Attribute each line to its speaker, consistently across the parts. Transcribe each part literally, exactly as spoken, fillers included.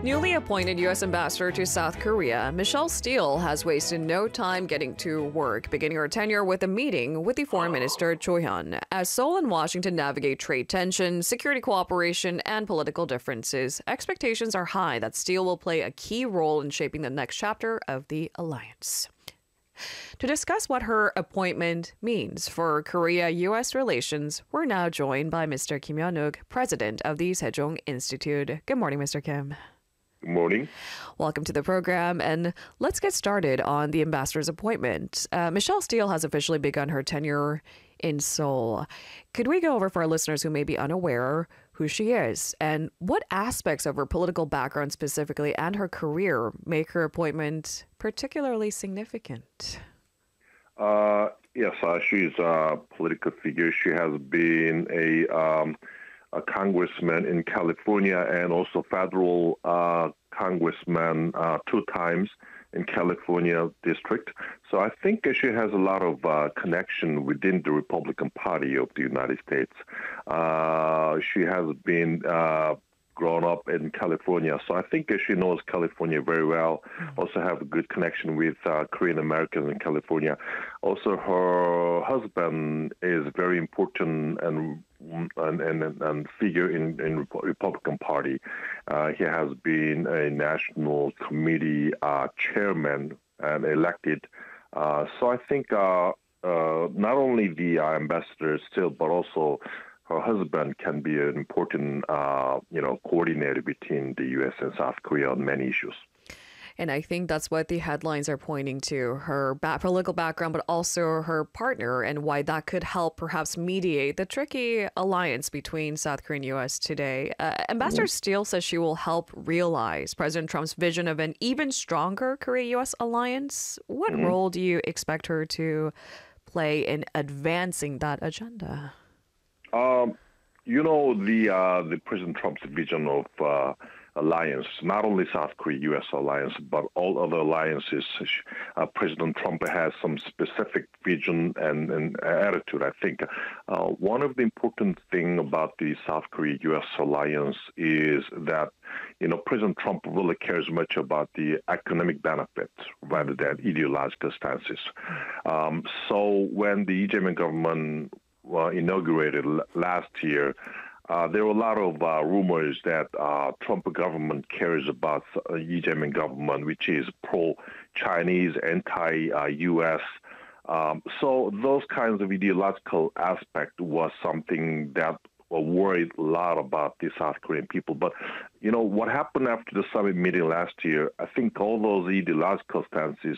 Speaker 1: Newly appointed U S Ambassador to South Korea, Michelle Steele has wasted no time getting to work, beginning her tenure with a meeting with the Foreign Minister Cho Hyun. As Seoul and Washington navigate trade tensions, security cooperation, and political differences, expectations are high that Steele will play a key role in shaping the next chapter of the alliance. To discuss what her appointment means for Korea-U S relations, we're now joined by Mister Kim Hyun-wook, president of the Sejong Institute. Good morning, Mister Kim.
Speaker 2: Good morning.
Speaker 1: Welcome to the program, and let's get started on the ambassador's appointment. Uh, Michelle Steele has officially begun her tenure in Seoul. Could we go over for our listeners who may be unaware who she is and what aspects of her political background specifically and her career make her appointment particularly significant?
Speaker 2: Uh, yes, uh, she's a political figure. She has been a um, a congressman in California and also federal uh, congressman uh, two times in California district. So I think she has a lot of uh, connection within the Republican Party of the United States. Uh, she has been uh, grown up in California, so I think she knows California very well. Also have a good connection with uh, Korean Americans in California. Also, her husband is very important and and and, and figure in in Republican Party. Uh, he has been a national committee uh, chairman and elected. Uh, so I think uh, uh, not only the uh, ambassador still, but also her husband can be an important, uh, you know, coordinator between the U S and South Korea on many issues.
Speaker 1: And I think that's what the headlines are pointing to, her ba- political background, but also her partner, and why that could help perhaps mediate the tricky alliance between South Korea and U S today. Uh, Ambassador mm-hmm. Steele says she will help realize President Trump's vision of an even stronger Korea-U S alliance. What mm-hmm. role do you expect her to play in advancing that agenda?
Speaker 2: Um, you know, the uh, the President Trump's vision of uh, alliance, not only South Korea-U S alliance, but all other alliances. Uh, President Trump has some specific vision and, and attitude, I think. Uh, one of the important things about the South Korea-U S alliance is that, you know, President Trump really cares much about the economic benefits rather than ideological stances. Um, so when the Lee Jae-myung government Uh, inaugurated l- last year, uh, there were a lot of uh, rumors that uh, Trump government cares about uh, Lee Jae-myung government, which is pro-Chinese, anti-U S. Um, so those kinds of ideological aspect was something that worried a lot about the South Korean people. But, you know, what happened after the summit meeting last year, I think all those ideological stances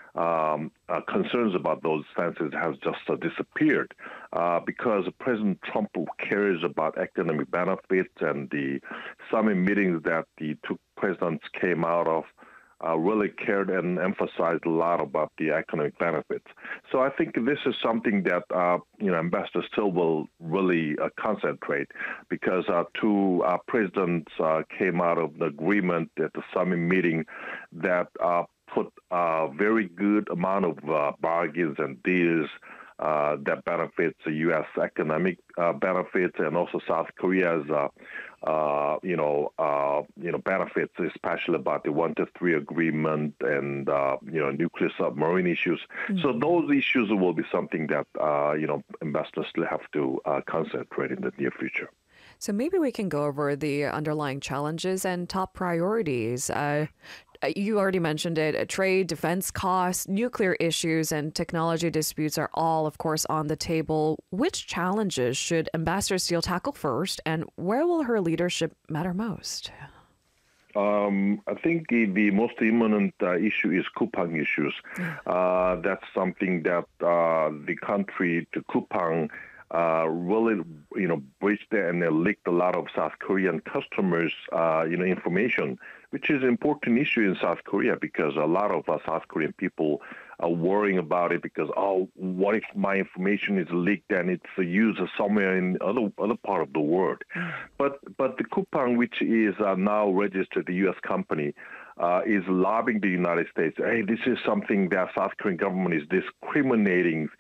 Speaker 2: Um, uh, concerns about those stances has just uh, disappeared uh, because President Trump cares about economic benefits, and the summit meetings that the two presidents came out of uh, really cared and emphasized a lot about the economic benefits. So I think this is something that uh, you know Ambassador Steele will really uh, concentrate, because uh, two uh, presidents uh, came out of the agreement at the summit meeting that uh, put a very good amount of uh, bargains and deals uh, that benefits the U S economic uh, benefits and also South Korea's, uh, uh, you know, uh, you know, benefits, especially about the one to three agreement and uh, you know nuclear submarine issues. Mm-hmm. So those issues will be something that uh, you know investors still have to uh, concentrate in the near future.
Speaker 1: So maybe we can go over the underlying challenges and top priorities. Uh, You already mentioned it. Trade, defense costs, nuclear issues, and technology disputes are all, of course, on the table. Which challenges should Ambassador Steele tackle first, and where will her leadership matter most?
Speaker 2: Um, I think the, the most imminent uh, issue is Kupang issues. Uh, that's something that uh, the country, to Kupang, uh, really, you know, breached and uh, leaked a lot of South Korean customers, uh, you know, information, which is an important issue in South Korea, because a lot of uh, South Korean people are worrying about it because, oh, what if my information is leaked and it's uh, used somewhere in other other part of the world? But but the Kupang, which is uh, now registered a U S company, uh, is lobbying the United States. Hey, this is something that South Korean government is discriminating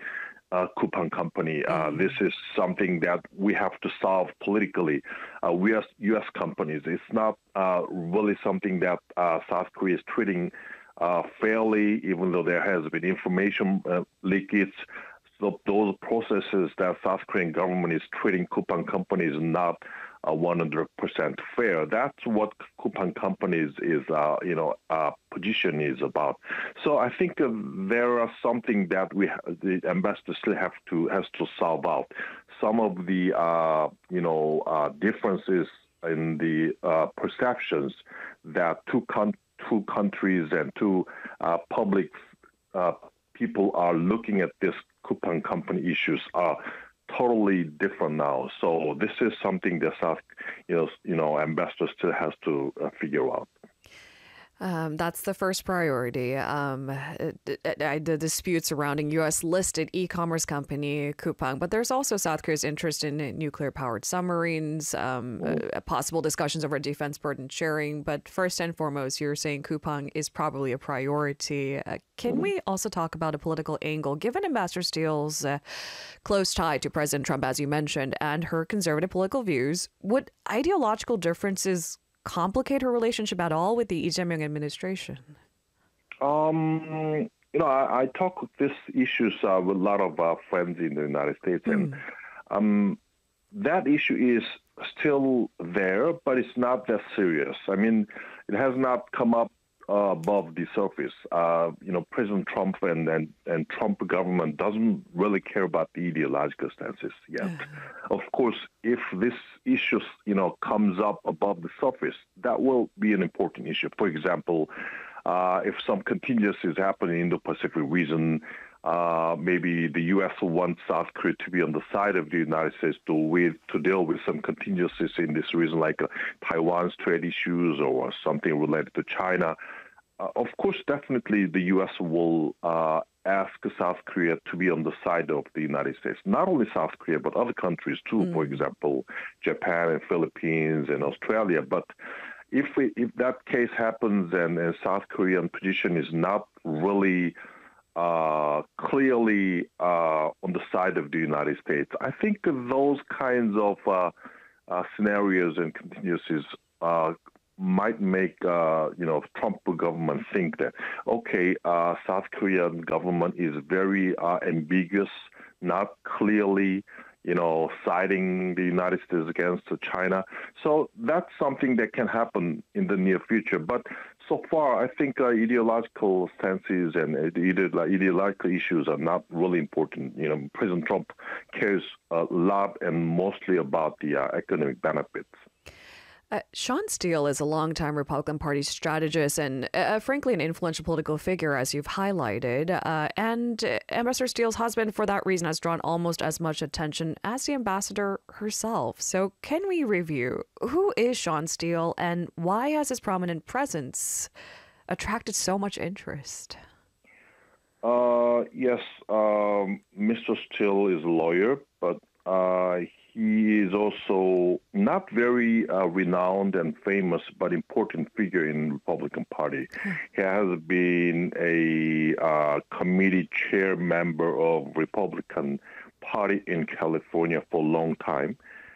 Speaker 2: uh, Coupang company. Uh, this is something that we have to solve politically. Uh, we as U S companies, it's not uh, really something that uh, South Korea is treating uh, fairly, even though there has been information uh, leakage. So those processes that South Korean government is treating Coupang companies not uh, one hundred percent fair. That's what Coupang companies is, uh, you know, uh, position is about. So I think uh, there are something that we, ha- the ambassador still have to has to solve out. Some of the, uh, you know, uh, differences in the uh, perceptions that two con- two countries and two uh, public uh, people are looking at this Coupang company issues are totally different now. So this is something that South, you know, you know, ambassador still has to uh, figure out.
Speaker 1: Um, that's the first priority. Um, uh, the dispute surrounding U S-listed e-commerce company Coupang, but there's also South Korea's interest in nuclear-powered submarines, um, uh, possible discussions over defense burden sharing. But first and foremost, you're saying Coupang is probably a priority. Uh, can mm-hmm. we also talk about a political angle, given Ambassador Steele's uh, close tie to President Trump, as you mentioned, and her conservative political views? Would ideological differences complicate her relationship at all with the Lee Jae-myung administration?
Speaker 2: Um, you know, I, I talk these issues uh, with a lot of uh, friends in the United States, mm. and um, that issue is still there, but it's not that serious. I mean, it has not come up uh, above the surface. Uh, you know, President Trump and, and, and Trump government doesn't really care about the ideological stances yet. Of course, if this issue, you know, comes up above the surface, that will be an important issue. For example, uh, if some contingencies happen in the Pacific region, uh, maybe the U S wants South Korea to be on the side of the United States to with to deal with some contingencies in this region, like uh, Taiwan's trade issues or something related to China. Uh, of course, definitely the U S will uh, ask South Korea to be on the side of the United States. Not only South Korea, but other countries too, mm. for example, Japan and Philippines and Australia. But if we, if that case happens and, and South Korean position is not really uh, clearly uh, on the side of the United States, I think those kinds of uh, uh, scenarios and contingencies uh, might make, uh, you know, Trump government think that, okay, uh, South Korean government is very uh, ambiguous, not clearly, you know, siding the United States against China. So that's something that can happen in the near future. But so far, I think uh, ideological stances and ideological issues are not really important. You know, President Trump cares a lot and mostly about the uh, economic benefits.
Speaker 1: Uh, Shawn Steele is a longtime Republican Party strategist and, uh, frankly, an influential political figure, as you've highlighted. Uh, and Ambassador Steele's husband, for that reason, has drawn almost as much attention as the ambassador herself. So can we review who is Shawn Steele and why has his prominent presence attracted so much interest?
Speaker 2: Uh, yes, um, Mister Steele is a lawyer, but uh, he is also not very uh, renowned and famous, but important figure in Republican Party. He has been a uh, committee chair member of Republican Party in California for a long time.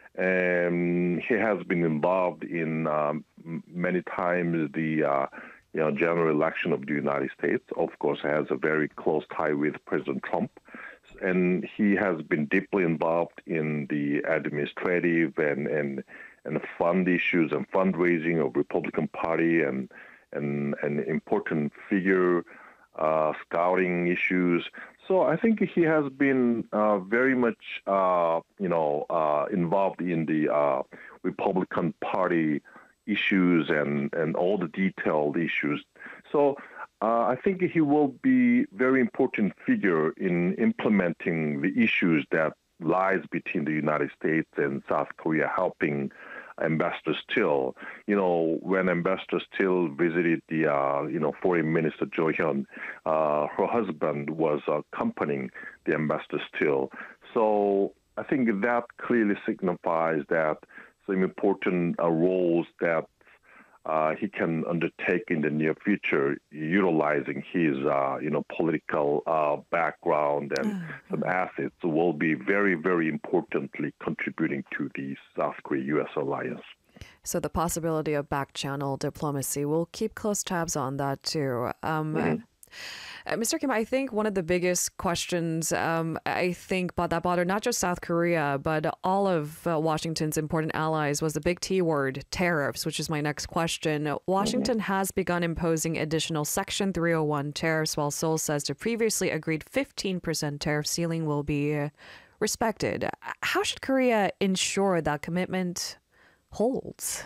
Speaker 2: And he has been involved in um, many times the uh, you know, general election of the United States. Of course, has a very close tie with President Trump. And he has been deeply involved in the administrative and, and, and fund issues and fundraising of Republican Party and and an important figure, uh, scouting issues. So I think he has been uh, very much, uh, you know, uh, involved in the uh, Republican Party issues and, and all the detailed issues. So Uh, I think he will be very important figure in implementing the issues that lies between the United States and South Korea, helping Ambassador Steele. You know, when Ambassador Steele visited the, uh, you know, Foreign Minister Jo Hyun, uh, her husband was accompanying the Ambassador Steele. So I think that clearly signifies that some important uh, roles that uh, he can undertake in the near future, utilizing his, uh, you know, political uh, background and oh, some assets, will be very, very importantly contributing to the South Korea-U S alliance.
Speaker 1: So the possibility of back-channel diplomacy, we'll keep close tabs on that too. Um, mm-hmm. Uh, Mister Kim, I think one of the biggest questions, um, I think, that bothered not just South Korea, but all of uh, Washington's important allies was the big T word, tariffs, which is my next question. Washington mm-hmm. has begun imposing additional Section three oh one tariffs, while Seoul says the previously agreed fifteen percent tariff ceiling will be uh, respected. How should Korea ensure that commitment holds?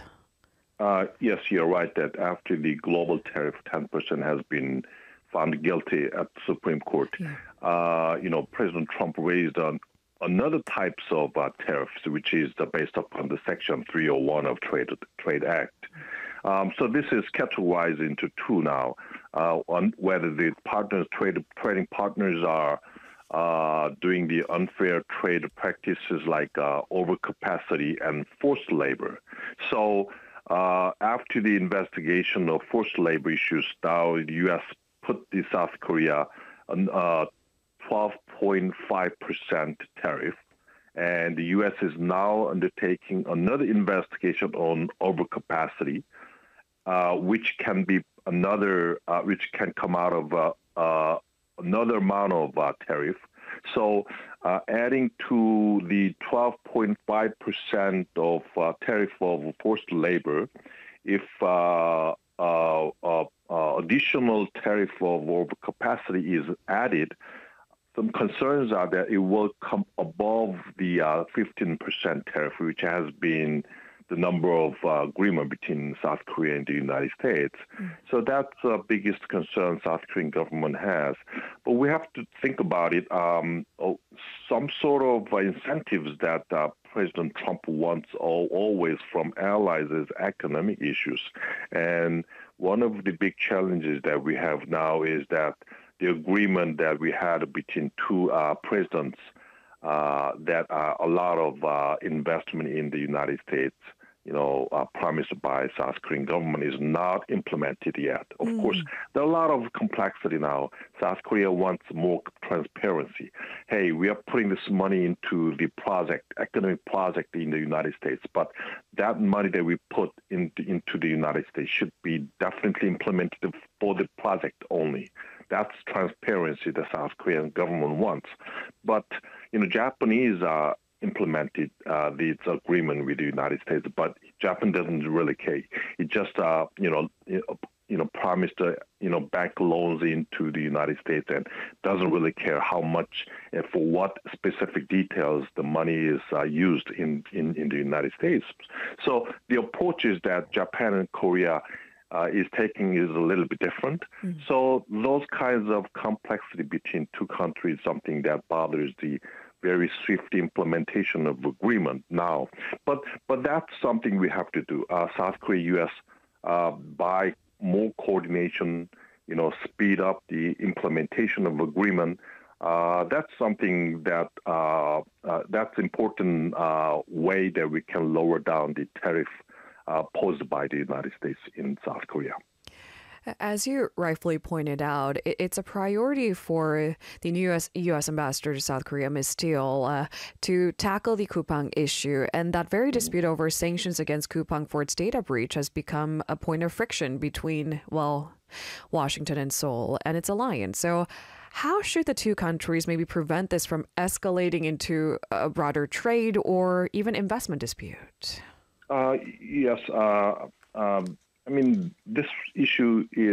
Speaker 2: Uh, yes, you're right that after the global tariff ten percent has been found guilty at the Supreme Court, yeah. uh, you know, President Trump raised on another types of uh, tariffs, which is uh, based upon the Section three oh one of Trade Trade Act. Um, so this is categorized into two now, uh, on whether the partners, trade, trading partners are uh, doing the unfair trade practices like uh, overcapacity and forced labor. So uh, after the investigation of forced labor issues, now the U S put the South Korea on uh, twelve point five percent tariff, and the U S is now undertaking another investigation on overcapacity, uh, which can be another, uh, which can come out of uh, uh, another amount of uh, tariff. So, uh, adding to the twelve point five percent of uh, tariff of forced labor, if uh, uh, uh, uh, additional tariff of overcapacity is added, some concerns are that it will come above the uh, fifteen percent tariff, which has been the number of uh, agreement between South Korea and the United States. Mm. So that's the biggest concern South Korean government has. But we have to think about it. Um, some sort of uh, incentives that uh, President Trump wants all, always from allies is economic issues. And one of the big challenges that we have now is that the agreement that we had between two uh, presidents uh, that uh, a lot of uh, investment in the United States, you know, uh, promised by South Korean government is not implemented yet. Of mm. course, there are a lot of complexity now. South Korea wants more transparency. Hey, we are putting this money into the project, economic project in the United States, but that money that we put into, into the United States should be definitely implemented for the project only. That's transparency the South Korean government wants. But, you know, Japanese are implemented uh, this agreement with the United States, but Japan doesn't really care. It just, uh, you know, you know, promised, uh, you know, bank loans into the United States and doesn't really care how much and for what specific details the money is uh, used in, in, in the United States. So the approach is that Japan and Korea Uh, is taking is a little bit different. Mm-hmm. So those kinds of complexity between two countries is something that bothers the very swift implementation of agreement now. But but that's something we have to do. Uh, South Korea, U S, uh, by more coordination, you know, speed up the implementation of agreement. Uh, that's something that uh, uh, that's important uh, way that we can lower down the tariff Uh, posed by the United States in South Korea.
Speaker 1: As you rightfully pointed out, it's a priority for the new U S, U S ambassador to South Korea, Miz Steele, uh, to tackle the Coupang issue. And that very dispute over sanctions against Coupang for its data breach has become a point of friction between, well, Washington and Seoul and its alliance. So how should the two countries maybe prevent this from escalating into a broader trade or even investment dispute?
Speaker 2: Uh, yes, uh, um, I mean, this issue is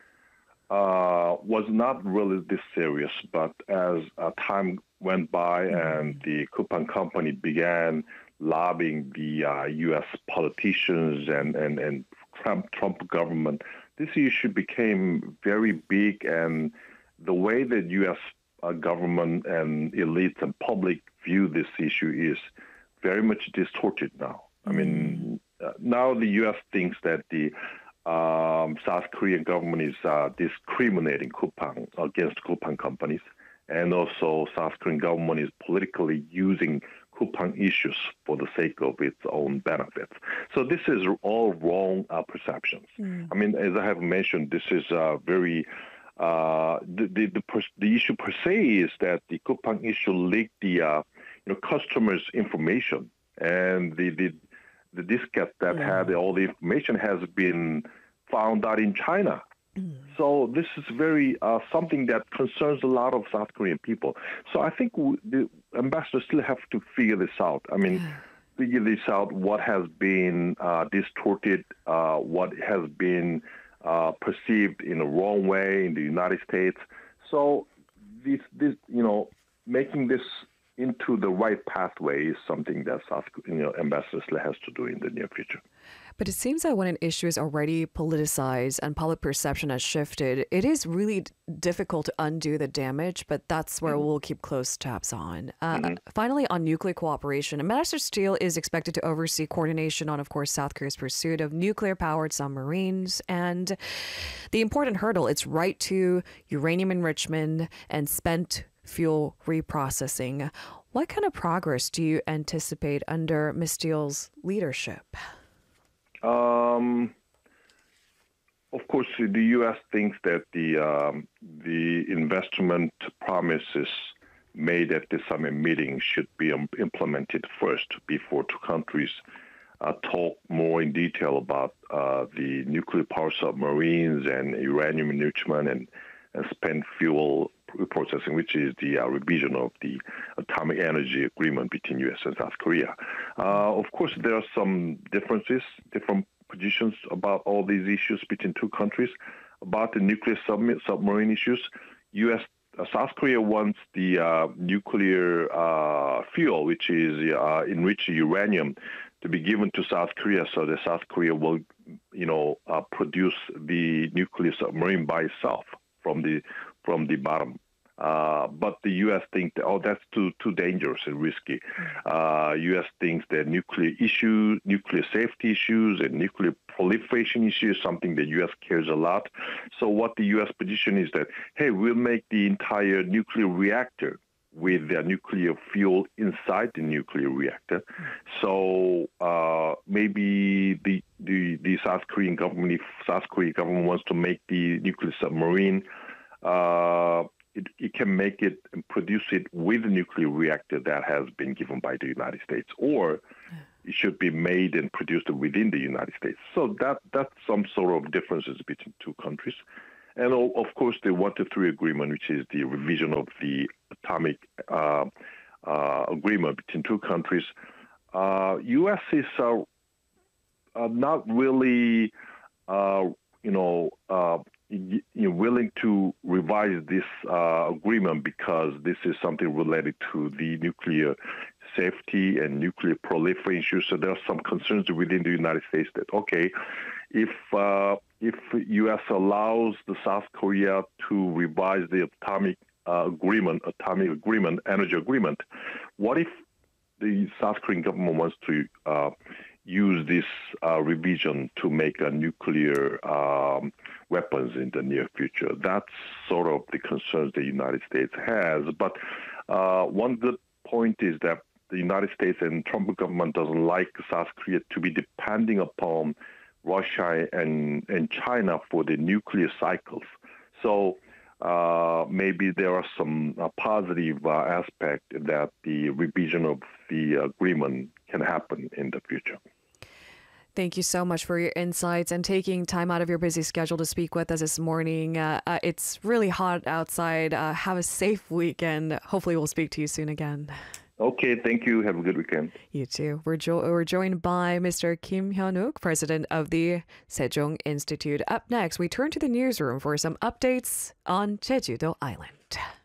Speaker 2: uh, was not really this serious, but as uh, time went by and the Coupang company began lobbying the uh, U S politicians and, and, and Trump, Trump government, this issue became very big, and the way that U S uh, government and elites and public view this issue is very much distorted now. I mean, uh, now the U S thinks that the um, South Korean government is uh, discriminating Coupang against Coupang companies, and also South Korean government is politically using Kupang issues for the sake of its own benefits. So this is all wrong uh, perceptions. Mm. I mean, as I have mentioned, this is uh, very uh, the the the, pers- the issue per se is that the Kupang issue leaked the uh, you know customers' information, and the the the diskette that mm. had all the information has been found out in China. Mm. So this is very uh, something that concerns a lot of South Korean people. So I think w- the ambassadors still have to figure this out. I mean, yeah. figure this out, what has been uh, distorted, uh, what has been uh, perceived in a wrong way in the United States. So this, this, you know, making this into the right pathway is something that South, you know, ambassadors has to do in the near future.
Speaker 1: But it seems that when an issue is already politicized and public perception has shifted, it is really d- difficult to undo the damage, but that's where mm-hmm. we'll keep close tabs on. Uh, mm-hmm. Finally, on nuclear cooperation, Ambassador Steele is expected to oversee coordination on, of course, South Korea's pursuit of nuclear-powered submarines and the important hurdle, its right to uranium enrichment and spent fuel reprocessing. What kind of progress do you anticipate under Miz Steele's leadership?
Speaker 2: Um, of course, the U S thinks that the um, the investment promises made at the summit meeting should be um, implemented first before two countries uh, talk more in detail about uh, the nuclear power submarines and uranium enrichment and, and spent fuel processing, which is the uh, revision of the atomic energy agreement between U S and South Korea. Uh, of course, there are some differences, different positions about all these issues between two countries. About the nuclear sub- submarine issues, U S uh, South Korea wants the uh, nuclear uh, fuel, which is uh, enriched uranium, to be given to South Korea, so that South Korea will, you know, uh, produce the nuclear submarine by itself from the from the bottom. Uh, but the U S thinks that, oh, that's too too dangerous and risky. Uh, U S thinks that nuclear issues, nuclear safety issues, and nuclear proliferation issues is something that U S cares a lot. So what the U S position is that, hey, we'll make the entire nuclear reactor with the nuclear fuel inside the nuclear reactor. So uh, maybe the, the the South Korean government, if South Korean government wants to make the nuclear submarine, uh, It, it can make it and produce it with a nuclear reactor that has been given by the United States, or it should be made and produced within the United States. So that that's some sort of differences between two countries. And of course, the one to three agreement, which is the revision of the atomic uh, uh, agreement between two countries. Uh, U S is uh, uh, not really, uh, you know, uh, You're willing to revise this uh, agreement because this is something related to the nuclear safety and nuclear proliferation issues. So there are some concerns within the United States that, okay, if uh, if U S allows the South Korea to revise the atomic uh, agreement, atomic agreement, energy agreement, what if the South Korean government wants to uh, use this uh, revision to make a nuclear um, weapons in the near future? That's sort of the concerns the United States has. But uh, one good point is that the United States and Trump government doesn't like South Korea to be depending upon Russia and, and China for the nuclear cycles. So uh, maybe there are some uh, positive uh, aspect that the revision of the agreement can happen in the future.
Speaker 1: Thank you so much for your insights and taking time out of your busy schedule to speak with us this morning. Uh, uh, it's really hot outside. Uh, have a safe weekend. Hopefully we'll speak to you soon again.
Speaker 2: Okay, thank you. Have a good weekend.
Speaker 1: You too. We're, jo- we're joined by Mister Kim Hyun-wook, president of the Sejong Institute. Up next, we turn to the newsroom for some updates on Jeju-do Island.